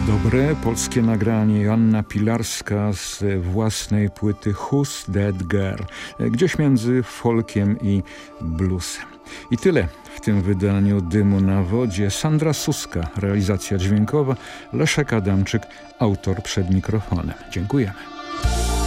Dobre polskie nagranie Joanna Pilarska z własnej płyty Who's That Girl, gdzieś między folkiem i bluesem. I tyle w tym wydaniu Dymu na wodzie. Sandra Suska, realizacja dźwiękowa, Leszek Adamczyk, autor przed mikrofonem. Dziękujemy.